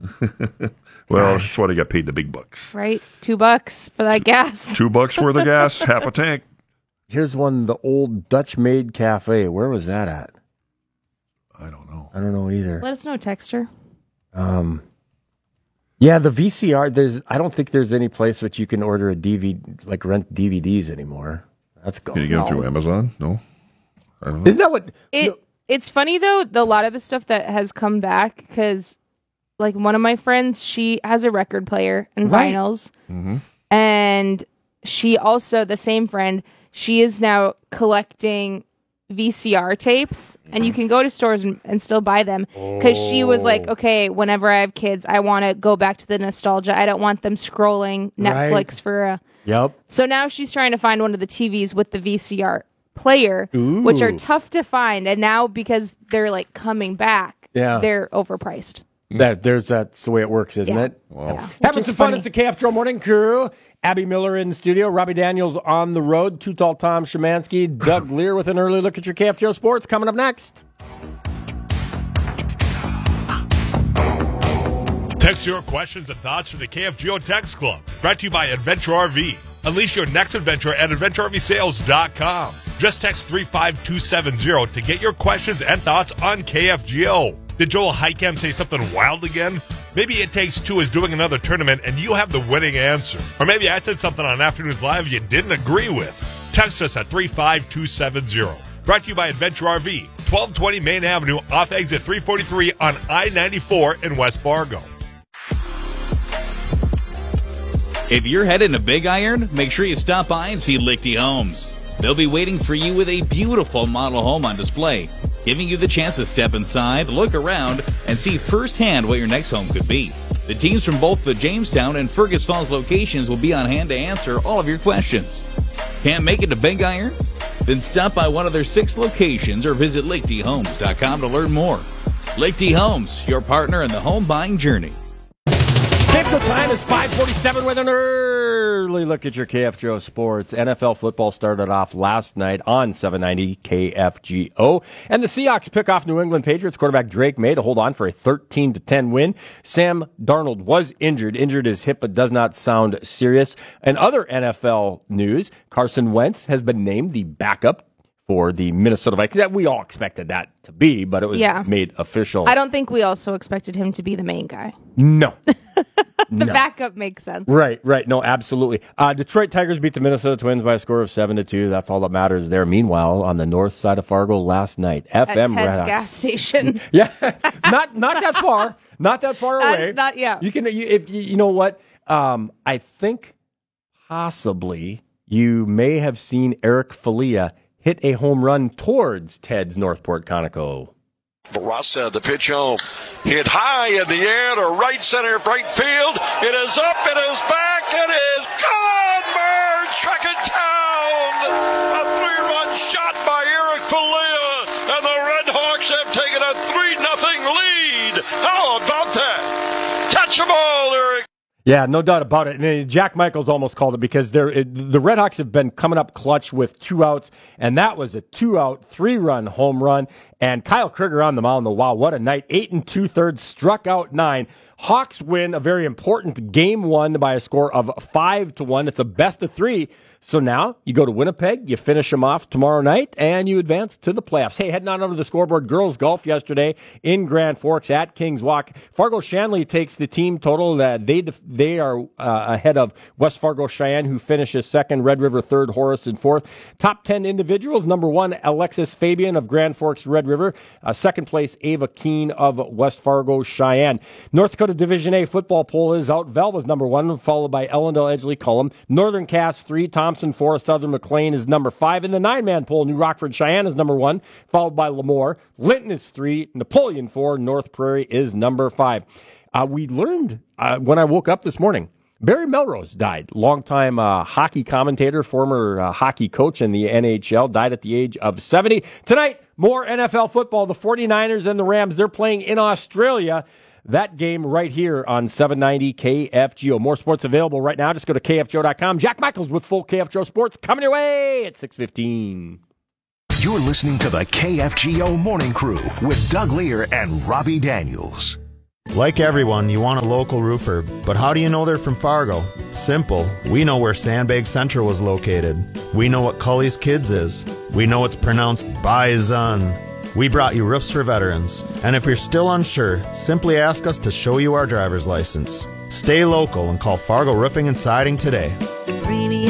Well, that's why they got paid the big bucks. Right? $2 for that gas. $2 worth of gas, half a tank. Here's one, the old Dutch-made cafe. Where was that at? I don't know. I don't know either. Let us know, Texter. Yeah, the VCR. I don't think there's any place which you can order a DVD, like rent DVDs anymore. That's gone. Can you get them through Amazon? No. I don't know. Isn't that what? It's funny though, a lot of the stuff that has come back because, like, one of my friends, she has a record player and vinyls, and she also, the same friend, she is now collecting VCR tapes, and you can go to stores and still buy them because she was like, okay, whenever I have kids, I want to go back to the nostalgia. I don't want them scrolling Netflix for a... Yep. So now she's trying to find one of the TVs with the VCR player, which are tough to find, and now because they're like coming back, they're overpriced. That's the way it works, isn't it? Wow. Yeah. Having some fun. It's the KFGO Morning Crew. Abby Miller in the studio, Robbie Daniels on the road, Too Tall Tom Szymanski, Doug Lear with an early look at your KFGO sports coming up next. Text your questions and thoughts from the KFGO Text Club. Brought to you by Adventure RV. Unleash your next adventure at AdventureRVSales.com. Just text 35270 to get your questions and thoughts on KFGO. Did Joel Heicam say something wild again? Maybe It Takes Two is doing another tournament and you have the winning answer. Or maybe I said something on Afternoons Live you didn't agree with. Text us at 35270. Brought to you by Adventure RV, 1220 Main Avenue off exit 343 on I-94 in West Fargo. If you're heading to Big Iron, make sure you stop by and see Lichty Homes. They'll be waiting for you with a beautiful model home on display, giving you the chance to step inside, look around, and see firsthand what your next home could be. The teams from both the Jamestown and Fergus Falls locations will be on hand to answer all of your questions. Can't make it to Big Iron? Then stop by one of their 6 locations or visit LichtyHomes.com to learn more. Lichty Homes, your partner in the home buying journey. KFGO time is 5:47 with an early look at your KFGO sports. NFL football started off last night on 790 KFGO. And the Seahawks pick off New England Patriots quarterback Drake May to hold on for a 13-10 win. Sam Darnold was injured his hip, but does not sound serious. And other NFL news, Carson Wentz has been named the backup for the Minnesota Vikings. We all expected that to be, but it was made official. I don't think we also expected him to be the main guy. No. The backup makes sense. Right. No, absolutely. Detroit Tigers beat the Minnesota Twins by a score of 7-2. That's all that matters there. Meanwhile, on the north side of Fargo last night, FM at Ted's gas station. Yeah, not that far. Not that far away. Not yet. You know what? I think possibly you may have seen Eric Falia hit a home run towards Ted's Northport Conoco. Barassa, the pitch home, hit high in the air to right center, right field. It is up, it is back, it is gone. Bird second down. A 3-run shot by Eric Falia, and the Red Hawks have taken a 3-0 lead. How about that? Catch them all, Eric. Yeah, no doubt about it. And Jack Michaels almost called it because the Red Hawks have been coming up clutch with 2 outs, and that was a 2-out, 3-run home run. And Kyle Krieger on the mound, wow, what a night. 8 2/3, struck out 9. Hawks win a very important game 1 by a score of 5-1. It's a best of 3. So now you go to Winnipeg, you finish them off tomorrow night, and you advance to the playoffs. Hey, heading on over to the scoreboard, girls golf yesterday in Grand Forks at Kings Walk. Fargo Shanley takes the team total. They are ahead of West Fargo Cheyenne, who finishes second, Red River third, Horace fourth. Top 10 individuals, number 1, Alexis Fabian of Grand Forks Red River. Second place, Ava Keene of West Fargo Cheyenne. North Dakota Division A football poll is out. Velva's number 1, followed by Ellendale, Edgeley, Cullum. Northern Cass 3, Thompson 4, Southern McLean is number 5. In the 9-man poll, New Rockford Cheyenne is number 1, followed by Lemoore. Linton is 3, Napoleon 4, North Prairie is number 5. We learned when I woke up this morning, Barry Melrose died. Longtime hockey commentator, former hockey coach in the NHL, died at the age of 70. Tonight, more NFL football. The 49ers and the Rams, they're playing in Australia. That game right here on 790 KFGO. More sports available right now. Just go to KFGO.com. Jack Michaels with full KFGO Sports coming your way at 6:15. You're listening to the KFGO Morning Crew with Doug Lear and Robbie Daniels. Like everyone, you want a local roofer, but how do you know they're from Fargo? Simple. We know where Sandbag Central was located. We know what Cully's Kids is. We know it's pronounced Bison. We brought you Roofs for Veterans. And if you're still unsure, simply ask us to show you our driver's license. Stay local and call Fargo Roofing and Siding today. Premium